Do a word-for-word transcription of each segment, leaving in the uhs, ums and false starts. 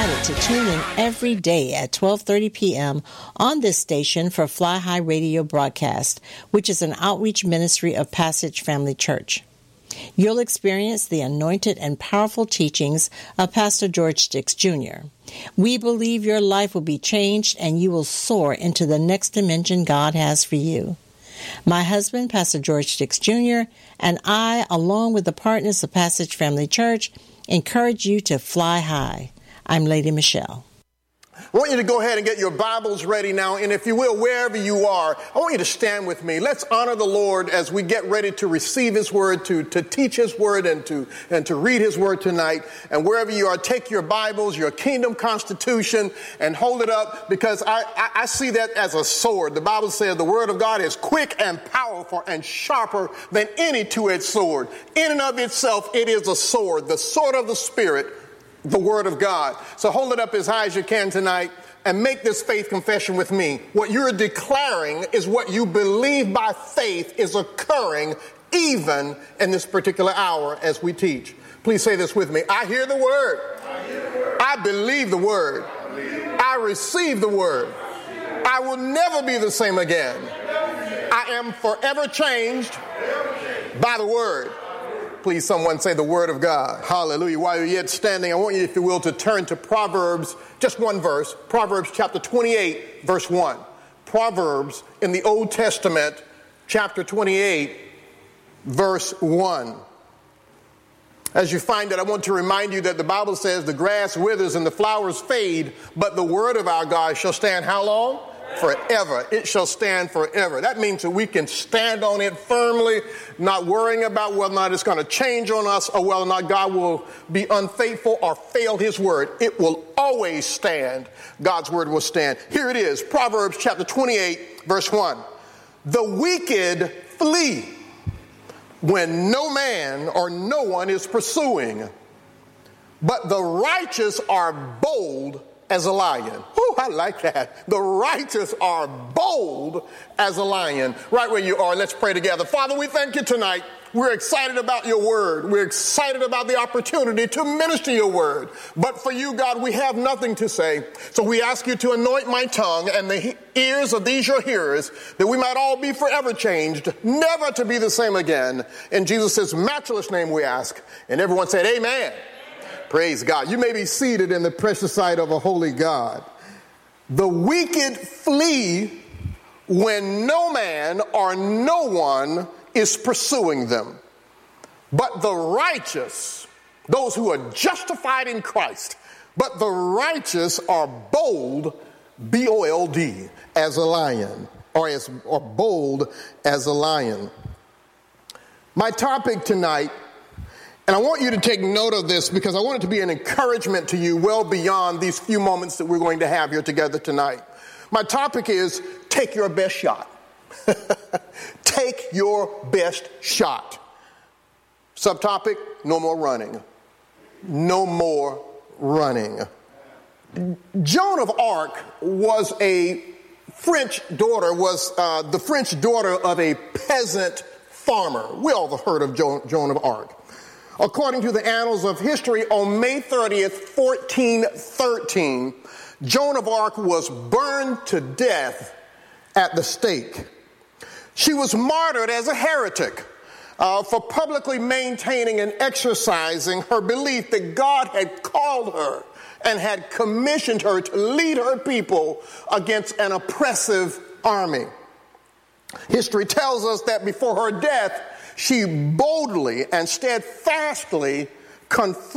invited to tune in every day at twelve thirty p.m. on this station for Fly High Radio broadcast, which is an outreach ministry of Passage Family Church. You'll experience the anointed and powerful teachings of Pastor George Dix Junior We believe your life will be changed and you will soar into the next dimension God has for you. My husband, Pastor George Dix Junior, and I, along with the partners of Passage Family Church, encourage you to fly high. I'm Lady Michelle. I want you to go ahead and get your Bibles ready now, and if you will, wherever you are, I want you to stand with me. Let's honor the Lord as we get ready to receive His Word, to, to teach His Word, and to, and to read His Word tonight. And wherever you are, take your Bibles, your Kingdom Constitution, and hold it up, because I, I, I see that as a sword. The Bible says the Word of God is quick and powerful and sharper than any two-edged sword. In and of itself, it is a sword, the sword of the Spirit, the Word of God. So hold it up as high as you can tonight and make this faith confession with me. What you're declaring is what you believe by faith is occurring even in this particular hour as we teach. Please say this with me. I hear the Word. I, hear the word. I believe the Word. I, believe. I receive the Word. I will never be the same again. I am forever changed by the Word. Please, someone say the Word of God. Hallelujah. While you're yet standing, I want you, if you will, to turn to Proverbs, just one verse, Proverbs chapter twenty-eight, verse one. Proverbs in the Old Testament, chapter twenty-eight, verse one. As you find it, I want to remind you that the Bible says the grass withers and the flowers fade, but the Word of our God shall stand how long? Forever. It shall stand forever. That means that we can stand on it firmly, not worrying about whether or not it's going to change on us or whether or not God will be unfaithful or fail His word. It will always stand. God's word will stand. Here it is, Proverbs chapter twenty-eight, verse one. The wicked flee when no man or no one is pursuing, but the righteous are bold as a lion. Oh, I like that. The righteous are bold as a lion. Right where you are, let's pray together. Father, we thank you tonight. We're excited about your word. We're excited about the opportunity to minister your word. But for you, God, we have nothing to say. So we ask you to anoint my tongue and the ears of these your hearers, that we might all be forever changed, never to be the same again. In Jesus' matchless name we ask. And everyone said, amen. Praise God. You may be seated in the precious sight of a holy God. The wicked flee when no man or no one is pursuing them. But the righteous, those who are justified in Christ, but the righteous are bold, B O L D, as a lion, or as or bold as a lion. My topic tonight, and I want you to take note of this because I want it to be an encouragement to you well beyond these few moments that we're going to have here together tonight. My topic is take your best shot. Take your best shot. Subtopic, no more running. No more running. Joan of Arc was a French daughter, was uh, the French daughter of a peasant farmer. We all have heard of Joan, Joan of Arc. According to the annals of history, on May thirtieth, fourteen thirteen, Joan of Arc was burned to death at the stake. She was martyred as a heretic uh, for publicly maintaining and exercising her belief that God had called her and had commissioned her to lead her people against an oppressive army. History tells us that before her death, she boldly and steadfastly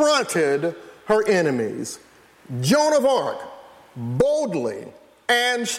confronted her enemies. Joan of Arc boldly and